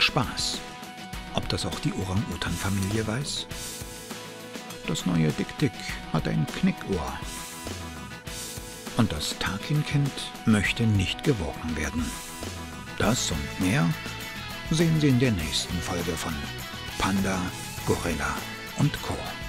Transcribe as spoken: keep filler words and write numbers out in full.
Spaß. Ob das auch die Orang-Utan-Familie weiß? Das neue Dik-Dik hat ein Knickohr. Und das Tarkin-Kind möchte nicht gewogen werden. Das und mehr sehen Sie in der nächsten Folge von Panda, Gorilla und Co.